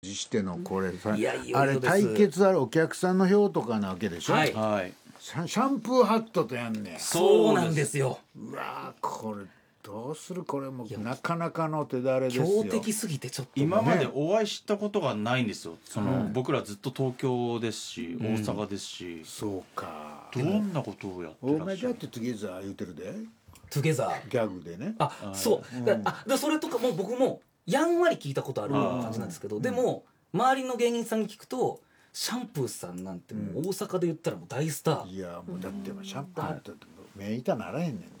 辞してのこれさ、 いやいよいよあれです対決あるお客さんの票とかなわけでしょ、 はいはいシャンプーハットとやんねん。 そうなんですよ。 うわーこれどうする、これもなかなかの手だれですよ。 強敵すぎてちょっと今までお会いしたことがないんですよ。僕らずっと東京ですし、大阪ですし、 そうか。 どんなことをやっておらっしゃる。 前だってトゥゲザー言うてるで、 トゥゲザー。 ギャグでね。 そうでそれとかも僕もやんわり聞いたことあるような感じなんですけど、でも周りの芸人さんに聞くとシャンプーさんなんてもう大阪で言ったらもう大スター、 いやもうだってシャンプーハットって目痛ならへんねんで。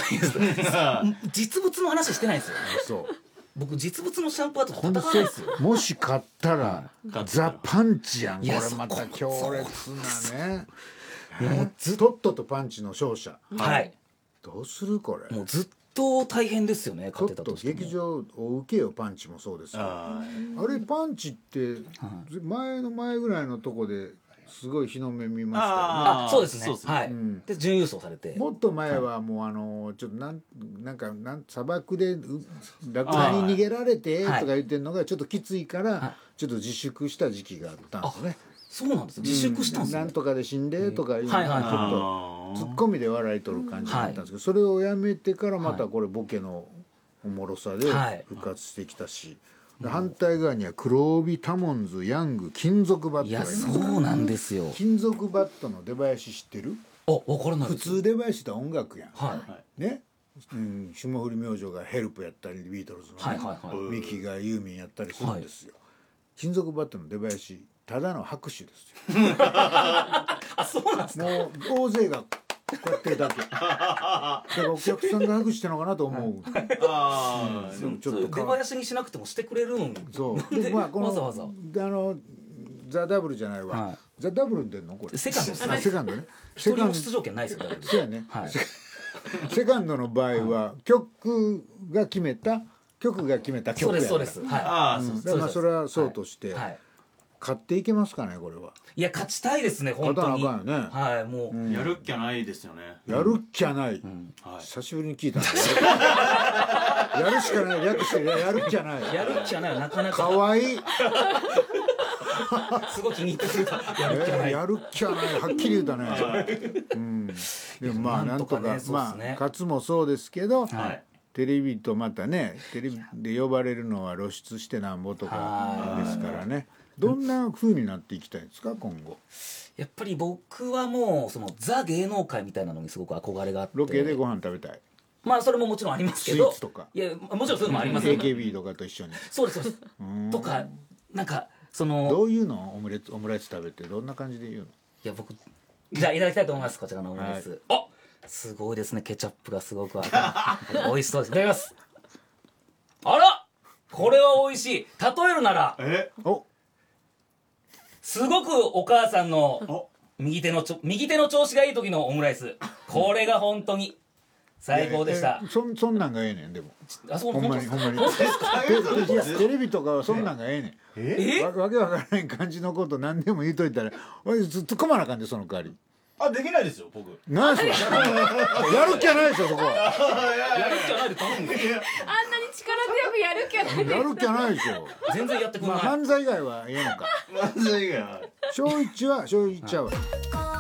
実物の話してないんですよ。 そう僕実物のシャンプーハットと戦わないですよ。 もし買ったらザ・パンチやん。こいやれまた強烈なね。 もうずっトットとパンチの勝者。 はいどうするこれ。 もうずっと大変ですよね、 トット勝てたとしても。 劇場を受けよ、パンチもそうですよ。あれパンチって前の前ぐらいのとこですごい日の目見ましたよね。 あ、そうですね。 そうですねはい。で準優勝されて。 もっと前はもうちょっとなんか砂漠でラクダに逃げられてとか言ってるのがちょっときついからちょっと自粛した時期があったんですね。 そうなんです。自粛したんですね。 なんとかで死んでとかいうのがちょっとツッコミで笑い取る感じだったんですけど、それをやめてからまたこれボケのおもろさで復活してきたし、反対側には黒帯タモンズヤング金属バットいやがいます。 そうなんですよ。 金属バットの出囃子知ってる？ 分からない普です。 通出囃子って音楽やん。 はいね、霜降り明星がヘルプやったりビートルズのね、ミキがユーミンやったりするんですよ。金属バットの出囃子ただの拍手ですよ。 あ、そうなんですか。 もう大勢がこうやってるだけ。だからお客さんが拍手してるのかなと思う。でもちょっと出囃子にしなくてもしてくれるのに。 そうでまあこのわざわざザ・ダブルじゃないわ、ザ・ダブル出んのこれセカンドですね。 セカンドね。 一人も出場権ないですよ。 そうやね、 はい。 セカンドの場合は曲が決めた曲やそうですそうです。はだからそれはそうとしてはい。 勝っていけますかねこれは。 いや勝ちたいですね本当に。 勝たなあかんよね。 はいもう。 やるっきゃないですよね。 やるっきゃない、 はい久しぶりに聞いたな。やるしかない略してやるっきゃない。 やるっきゃないはなかなかかわいい。 すごい気に入ってくれた。やるっきゃない。 やるっきゃないはっきり言うたね。でもまあなんとかなんとかねまあそうですね勝つもそうですけど、 はいテレビとまたねテレビで呼ばれるのは露出してなんぼとかですからね。どんな風になっていきたいですか今後。 やっぱり僕はもうそのザ芸能界みたいなのにすごく憧れがあって。 ロケでご飯食べたい。 まあそれももちろんありますけど。 スイーツとかいやもちろんそういうのもありますよ。 AKB とかと一緒に。 そうですそうです。とかなんかそのどういうのオムライス食べてどんな感じで言うの。 いや僕じゃあいただきたいと思います。こちらのオムライス。あすごいですね。ケチャップがすごく美味しそうです。いただきます。あらこれは美味しい。例えるならおすごくお母さんの右手の調子がいい時のオムライス。これが本当に最高でした。 そんなんがええねんでも。 あそうほんまにほんまに。テレビとかはそんなんがええねん。わけわからない感じのこと何でも言うといたら俺ずっと困らなあかんでその代わり。 あ、できないですよ僕。 なんすか。やる気はないですよそこは。 やる気はないで頼む。 あんなに力強くやる気はない。 やる気はないですよ。 全然やってくれまあない。 犯罪以外はええのか。 漫才が。 小一は小一は。 こ